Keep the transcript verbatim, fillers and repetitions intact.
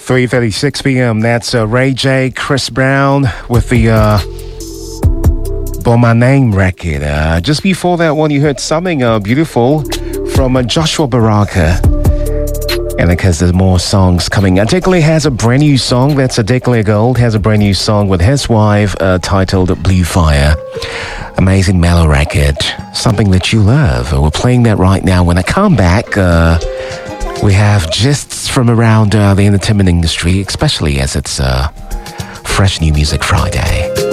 three thirty-six p.m. That's uh, Ray J, Chris Brown with the uh, By My Name record. Uh, just before that one, you heard something uh, beautiful from uh, Joshua Baraka. And because there's more songs coming. Adekle has a brand new song. That's Adekle Gold has a brand new song with his wife uh, titled Blue Fire. Amazing mellow record. Something that you love. We're playing that right now. When I come back, uh, we have gists from around uh, the entertainment industry, especially as it's uh, Fresh New Music Friday.